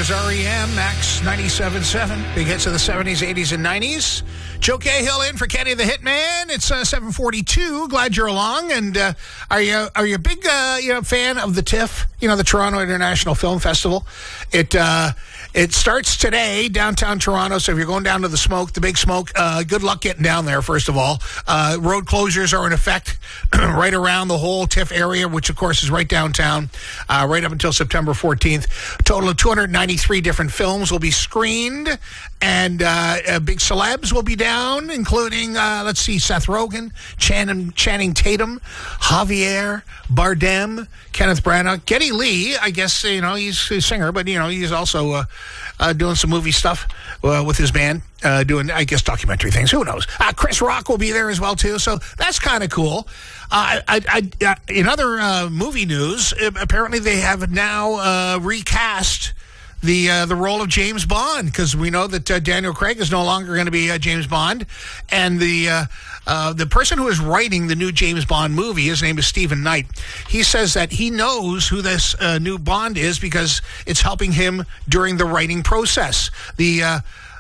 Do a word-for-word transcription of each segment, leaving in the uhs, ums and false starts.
is R E M, Max ninety-seven point seven. Big hits of the seventies, eighties, and nineties. Joe Cahill in for Kenny the Hitman. It's uh, seven forty-two. Glad you're along. And uh, are you are you a big uh, you know fan of the TIFF? You know, the Toronto International Film Festival. It uh, it starts today downtown Toronto. So if you're going down to the Smoke, the Big Smoke, uh, good luck getting down there. First of all, uh, road closures are in effect right around the whole TIFF area, which of course is right downtown, uh, right up until September fourteenth. A total of two hundred ninety-three different films will be screened, and uh, uh, big celebs will be down, including, uh, let's see, Seth Rogen, Channing, Channing Tatum, Javier Bardem, Kenneth Branagh, Geddy Lee. I guess, you know, he's a singer, but, you know, he's also uh, uh, doing some movie stuff uh, with his band, uh, doing, I guess, documentary things. Who knows? Uh, Chris Rock will be there as well, too, so that's kind of cool. Uh, I, I, I, in other uh, movie news, apparently they have now uh, recast the uh, the role of James Bond, because we know that uh, Daniel Craig is no longer going to be uh, James Bond, and the uh, uh, the person who is writing the new James Bond movie, his name is Stephen Knight. He says that he knows who this uh, new Bond is because it's helping him during the writing process. The uh,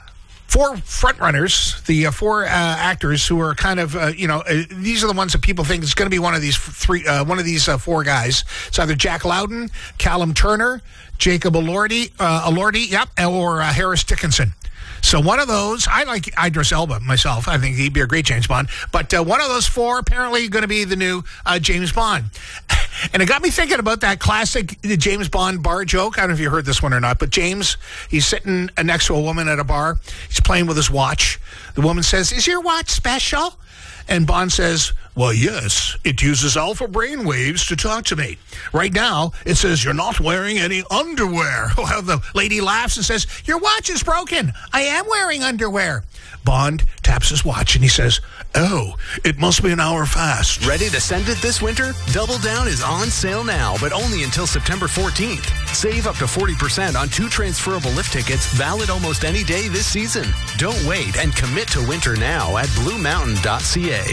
Four frontrunners, the uh, four uh, actors who are kind of, uh, you know, uh, these are the ones that people think is going to be one of these three, uh, one of these uh, four guys. It's either Jack Lowden, Callum Turner, Jacob Elordi, uh, Elordi, yep, or uh, Harris Dickinson. So one of those, I like Idris Elba myself. I think he'd be a great James Bond. But uh, one of those four apparently going to be the new uh, James Bond. And it got me thinking about that classic James Bond bar joke. I don't know if you heard this one or not, but James, he's sitting next to a woman at a bar. He's playing with his watch. The woman says, "Is your watch special?" And Bond says, "Well, yes, it uses alpha brain waves to talk to me. Right now, it says you're not wearing any underwear." Well, the lady laughs and says, "Your watch is broken. I am wearing underwear." Bond taps his watch and he says, "Oh, it must be an hour fast." Ready to send it this winter? Double Down is on sale now, but only until September fourteenth. Save up to forty percent on two transferable lift tickets, valid almost any day this season. Don't wait and commit to winter now at blue mountain dot c a.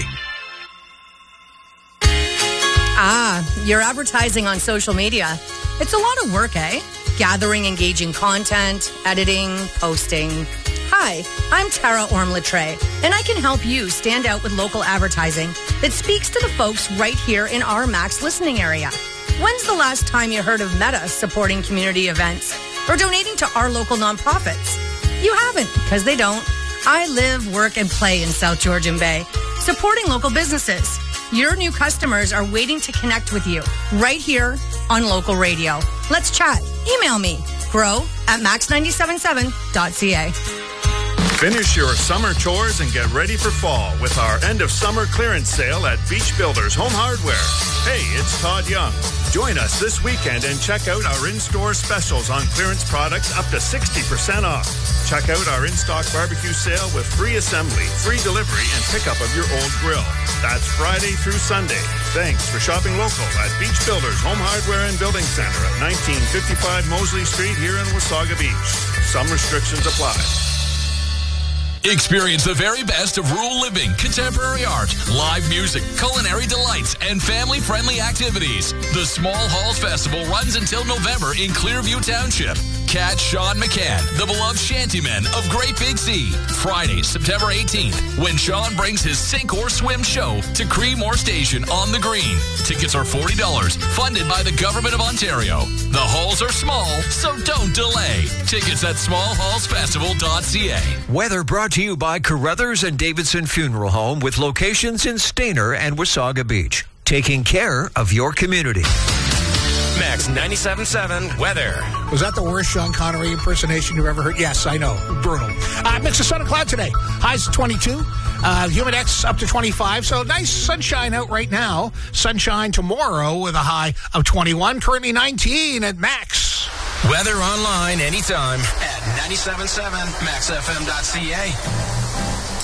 Ah, you're advertising on social media. It's a lot of work, eh? Gathering engaging content, editing, posting. Hi, I'm Tara Orm-Latre, and I can help you stand out with local advertising that speaks to the folks right here in our Max listening area. When's the last time you heard of Meta supporting community events or donating to our local nonprofits? You haven't, because they don't. I live, work, and play in South Georgian Bay, supporting local businesses. Your new customers are waiting to connect with you right here on local radio. Let's chat. Email me, grow at max nine seven seven dot c a. Finish your summer chores and get ready for fall with our end of summer clearance sale at Beach Builders Home Hardware. Hey, it's Todd Young. Join us this weekend and check out our in-store specials on clearance products up to sixty percent off. Check out our in-stock barbecue sale with free assembly, free delivery, and pickup of your old grill. That's Friday through Sunday. Thanks for shopping local at Beach Builders Home Hardware and Building Center at nineteen fifty-five Mosley Street here in Wasaga Beach. Some restrictions apply. Experience the very best of rural living, contemporary art, live music, culinary delights, and family-friendly activities. The Small Halls Festival runs until November in Clearview Township. Catch Sean McCann, the beloved shantyman of Great Big Sea, Friday, September eighteenth, when Sean brings his Sink or Swim show to Creemore Station on the Green. Tickets are forty dollars, funded by the Government of Ontario. The halls are small, so don't delay. Tickets at small halls festival dot c a. Weather brought to you by Carruthers and Davidson Funeral Home with locations in Stayner and Wasaga Beach. Taking care of your community. Max ninety-seven point seven weather. Was that the worst Sean Connery impersonation you've ever heard? Yes, I know. Brutal. Uh, mix of sun and cloud today. Highs twenty-two. Uh, Humidex up to twenty-five. So nice sunshine out right now. Sunshine tomorrow with a high of twenty-one. Currently nineteen at Max. Weather online anytime at ninety-seven point seven max f m dot c a.